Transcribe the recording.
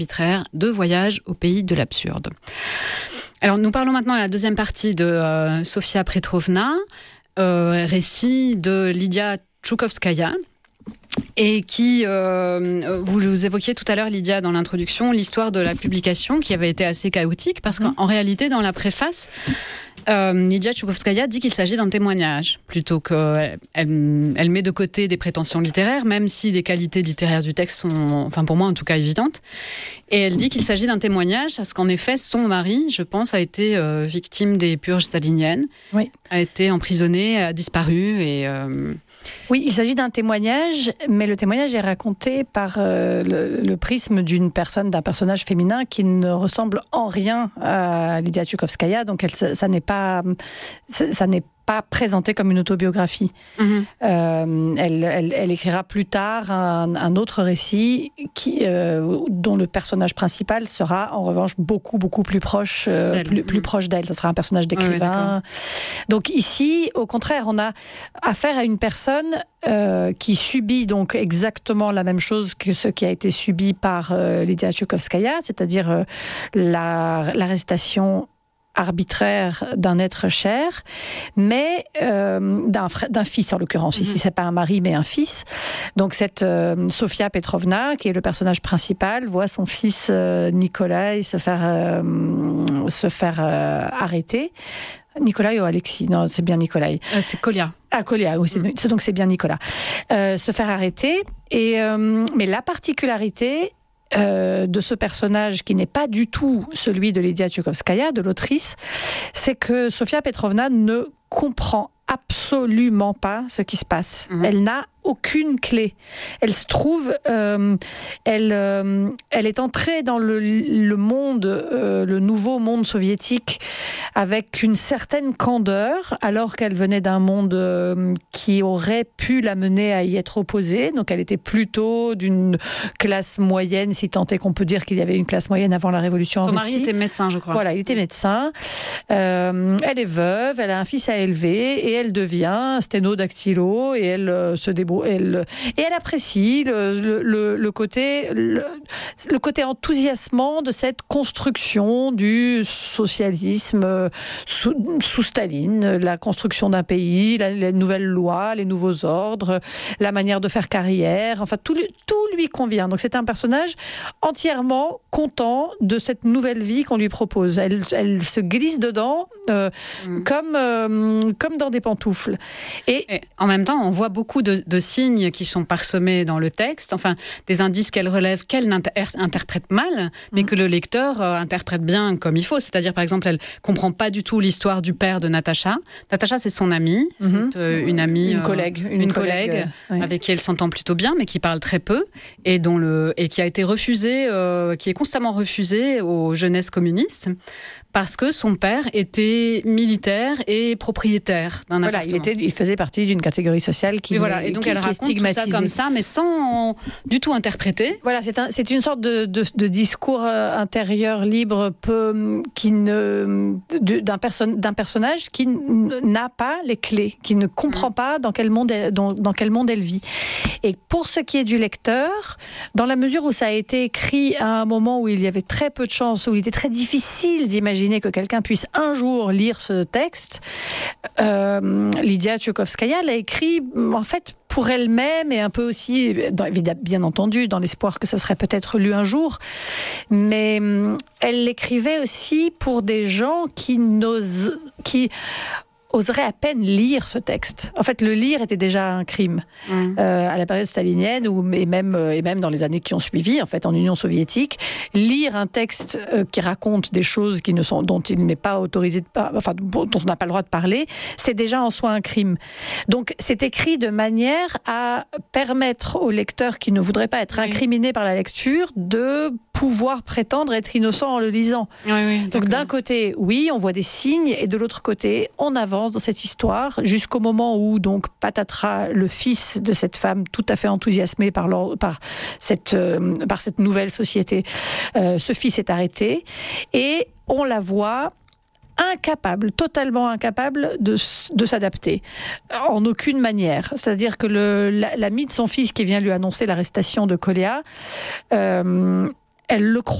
arbitraire de Voyage au pays de l'absurde. Alors, nous parlons maintenant de la deuxième partie de Sofia Petrovna, récit de Lydia Tchoukovskaya, et qui, vous évoquiez tout à l'heure, Lydia, dans l'introduction, l'histoire de la publication qui avait été assez chaotique, parce qu'en réalité, dans la préface, Lydia Tchoukovskaya dit qu'il s'agit d'un témoignage, plutôt qu'elle met de côté des prétentions littéraires, même si les qualités littéraires du texte sont, enfin pour moi en tout cas, évidentes. Et elle dit qu'il s'agit d'un témoignage, parce qu'en effet, son mari, je pense, a été victime des purges staliniennes, a été emprisonné, a disparu, et... Oui, il s'agit d'un témoignage, mais le témoignage est raconté par le prisme d'un personnage féminin qui ne ressemble en rien à Lydia Tchoukovskaya, donc ça n'est pas présenté comme une autobiographie. Elle écrira plus tard un autre récit dont le personnage principal sera en revanche beaucoup plus proche plus proche d'elle. Ça sera un personnage d'écrivain. Donc ici, au contraire, on a affaire à une personne qui subit donc exactement la même chose que ce qui a été subi par Lydia Tchoukovskaya, c'est-à-dire l'arrestation arbitraire d'un être cher, mais d'un fils en l'occurrence. Ici, c'est pas un mari, mais un fils. Donc cette Sofia Petrovna, qui est le personnage principal, voit son fils Nikolai se faire arrêter. Nikolai ou Alexis? Non, c'est bien Nikolai. C'est Kolia. Ah, Kolia, oui, donc c'est bien Nicolas. Se faire arrêter. Mais la particularité de ce personnage qui n'est pas du tout celui de Lydia Tchoukovskaya, de l'autrice, c'est que Sofia Petrovna ne comprend absolument pas ce qui se passe. Elle n'a aucune clé. Elle se trouve, elle est entrée dans le monde, le nouveau monde soviétique, avec une certaine candeur, alors qu'elle venait d'un monde qui aurait pu la mener à y être opposée. Donc elle était plutôt d'une classe moyenne, si tant est qu'on peut dire qu'il y avait une classe moyenne avant la Révolution en Russie. Son mari était médecin, je crois. Voilà, il était médecin. Elle est veuve, elle a un fils à élever, et elle devient sténodactylo, et elle se débrouille. Et elle apprécie le côté enthousiasmant de cette construction du socialisme sous Staline, la construction d'un pays, les nouvelles lois, les nouveaux ordres, la manière de faire carrière, enfin tout lui convient. Donc c'est un personnage entièrement content de cette nouvelle vie qu'on lui propose. Elle se glisse dedans comme dans des pantoufles. Et en même temps, on voit beaucoup de signes qui sont parsemés dans le texte, enfin des indices qu'elle relève, qu'elle interprète mal, mais que le lecteur interprète bien comme il faut. C'est-à-dire, par exemple, elle comprend pas du tout l'histoire du père de Natacha. Natacha, c'est son amie, c'est une amie, une collègue avec qui elle s'entend plutôt bien, mais qui parle très peu, et qui a été refusée, qui est constamment refusée aux jeunesses communistes, parce que son père était militaire et propriétaire d'un appartement. Il faisait partie d'une catégorie sociale qui et donc elle raconte tout ça comme ça, mais sans du tout interpréter. Voilà, c'est une sorte de discours intérieur libre d'un personnage qui n'a pas les clés, qui ne comprend pas dans quel monde elle vit. Et pour ce qui est du lecteur, dans la mesure où ça a été écrit à un moment où il y avait très peu de chance, où il était très difficile d'imaginer que quelqu'un puisse un jour lire ce texte, Lydia Tchoukovskaya l'a écrit en fait pour elle-même, et un peu aussi, bien entendu, dans l'espoir que ça serait peut-être lu un jour, mais elle l'écrivait aussi pour des gens qui oserait à peine lire ce texte. En fait, le lire était déjà un crime à la période stalinienne et même dans les années qui ont suivi, en fait, en Union soviétique. Lire un texte qui raconte des choses dont il n'est pas autorisé, dont on n'a pas le droit de parler, c'est déjà en soi un crime. Donc, c'est écrit de manière à permettre aux lecteurs qui ne voudraient pas être incriminés par la lecture de pouvoir prétendre être innocent en le lisant. Donc, d'un côté, oui, on voit des signes, et de l'autre côté, on avance dans cette histoire jusqu'au moment où donc Patatras, le fils de cette femme tout à fait enthousiasmée par cette nouvelle société, ce fils est arrêté et on la voit totalement incapable de s'adapter, en aucune manière. C'est-à-dire que l'ami de son fils qui vient lui annoncer l'arrestation de Kolia, elle le croit.